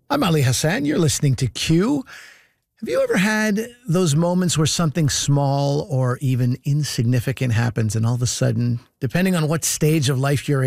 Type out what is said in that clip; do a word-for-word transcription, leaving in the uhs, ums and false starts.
I'm Ali Hassan. You're listening to Q. Have you ever had those moments where something small or even insignificant happens and all of a sudden, depending on what stage of life you're